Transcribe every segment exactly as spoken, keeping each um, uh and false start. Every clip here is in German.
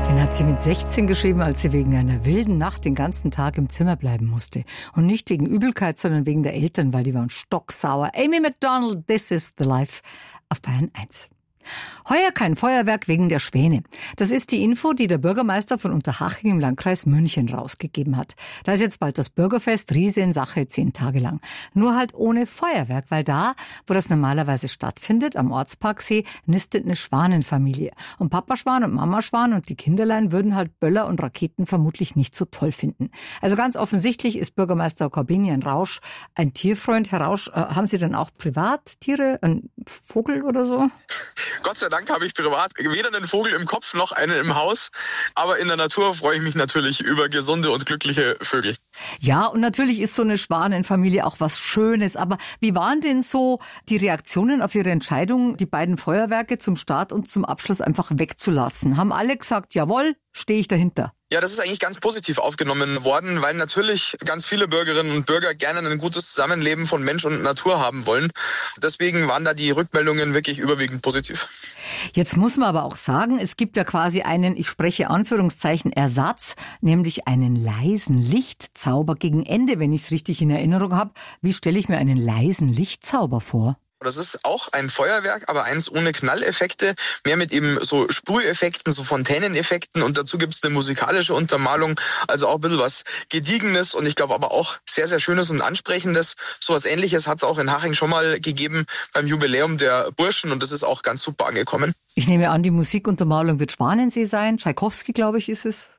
Den hat sie mit sechzehn geschrieben, als sie wegen einer wilden Nacht den ganzen Tag im Zimmer bleiben musste. Und nicht wegen Übelkeit, sondern wegen der Eltern, weil die waren stocksauer. Amy Macdonald, This is the Life auf Bayern eins. Heuer kein Feuerwerk wegen der Schwäne. Das ist die Info, die der Bürgermeister von Unterhaching im Landkreis München rausgegeben hat. Da ist jetzt bald das Bürgerfest, Riesensache, zehn Tage lang. Nur halt ohne Feuerwerk, weil da, wo das normalerweise stattfindet, am Ortsparksee, nistet eine Schwanenfamilie. Und Papa Schwan und Mama Schwan und die Kinderlein würden halt Böller und Raketen vermutlich nicht so toll finden. Also ganz offensichtlich ist Bürgermeister Corbinian Rausch ein Tierfreund. Herr Rausch, äh, haben Sie denn auch Privattiere, einen Vogel oder so? Gott sei Dank habe ich privat weder einen Vogel im Kopf noch einen im Haus. Aber in der Natur freue ich mich natürlich über gesunde und glückliche Vögel. Ja, und natürlich ist so eine Schwanenfamilie auch was Schönes. Aber wie waren denn so die Reaktionen auf Ihre Entscheidung, die beiden Feuerwerke zum Start und zum Abschluss einfach wegzulassen? Haben alle gesagt, jawohl, stehe ich dahinter? Ja, das ist eigentlich ganz positiv aufgenommen worden, weil natürlich ganz viele Bürgerinnen und Bürger gerne ein gutes Zusammenleben von Mensch und Natur haben wollen. Deswegen waren da die Rückmeldungen wirklich überwiegend positiv. Jetzt muss man aber auch sagen, es gibt ja quasi einen, ich spreche Anführungszeichen, Ersatz, nämlich einen leisen Lichtzauber gegen Ende, wenn ich es richtig in Erinnerung habe. Wie stelle ich mir einen leisen Lichtzauber vor? Das ist auch ein Feuerwerk, aber eins ohne Knalleffekte, mehr mit eben so Sprüheffekten, so Fontäneneffekten und dazu gibt's eine musikalische Untermalung, also auch ein bisschen was Gediegenes und ich glaube aber auch sehr, sehr Schönes und Ansprechendes. So was Ähnliches hat es auch in Haching schon mal gegeben beim Jubiläum der Burschen und das ist auch ganz super angekommen. Ich nehme an, die Musikuntermalung wird Schwanensee sein, Tschaikowski, glaube ich, ist es.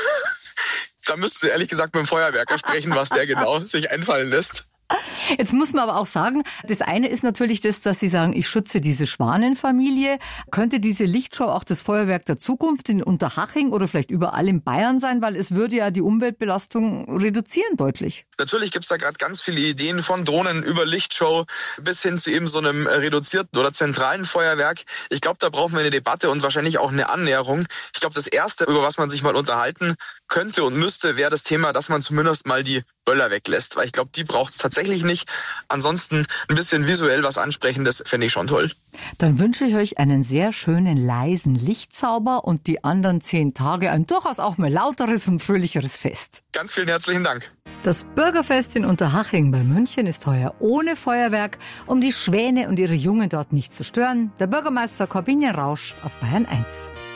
Da müssten Sie ehrlich gesagt mit dem Feuerwerker sprechen, was der genau sich einfallen lässt. Jetzt muss man aber auch sagen, das eine ist natürlich das, dass Sie sagen, ich schütze diese Schwanenfamilie. Könnte diese Lichtshow auch das Feuerwerk der Zukunft in Unterhaching oder vielleicht überall in Bayern sein? Weil es würde ja die Umweltbelastung reduzieren deutlich. Natürlich gibt's da gerade ganz viele Ideen von Drohnen über Lichtshow bis hin zu eben so einem reduzierten oder zentralen Feuerwerk. Ich glaube, da brauchen wir eine Debatte und wahrscheinlich auch eine Annäherung. Ich glaube, das Erste, über was man sich mal unterhalten könnte und müsste, wäre das Thema, dass man zumindest mal die Böller weglässt. Weil ich glaube, die braucht es tatsächlich nicht. Ansonsten ein bisschen visuell was Ansprechendes fände ich schon toll. Dann wünsche ich euch einen sehr schönen, leisen Lichtzauber und die anderen zehn Tage ein durchaus auch mal lauteres und fröhlicheres Fest. Ganz vielen herzlichen Dank. Das Bürgerfest in Unterhaching bei München ist heuer ohne Feuerwerk, um die Schwäne und ihre Jungen dort nicht zu stören. Der Bürgermeister Corbinian Rausch auf Bayern eins.